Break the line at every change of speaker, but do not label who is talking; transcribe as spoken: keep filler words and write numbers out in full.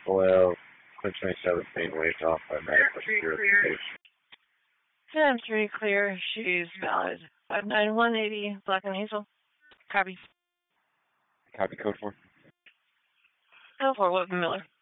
Well, Quinn twenty-seven being waved off by medical security station.
ten three clear. She's valid. five nine one eighty, Black and Hazel. Copy.
Copy code four.
Oh, for what, Miller?